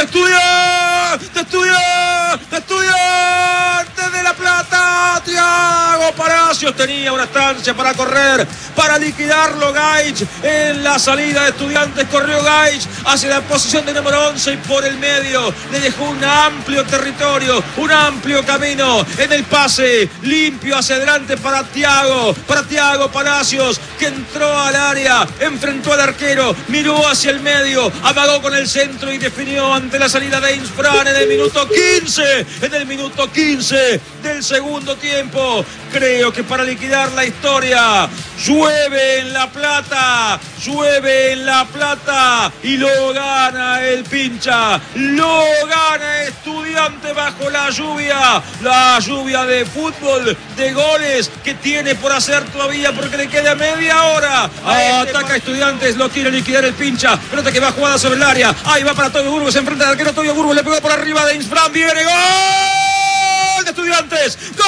Estudiantes de La Plata. Thiago Palacios tenía una estancia para correr, para liquidarlo Gaich. En la salida de Estudiantes corrió Gaich hacia la posición de número 11 y por el medio le dejó un amplio territorio, un amplio camino en el pase limpio hacia adelante para Thiago Palacios, que entró al área, enfrentó al arquero, miró hacia el medio, amagó con el centro y definió ante la salida de Insfran en el minuto 15 del segundo tiempo. Creo que para liquidar la historia, llueve en La Plata y lo gana el Pincha, lo gana Estudiante bajo la lluvia de fútbol, de goles que tiene por hacer todavía porque le queda media hora. Ataca Estudiantes, lo quiere liquidar el Pincha, pelota que va jugada sobre el área, ahí va para Toyo Burgos, se enfrenta al arquero Toyo Burgos, le pegó por arriba de Insfran, viene gol de Estudiantes, ¡gol!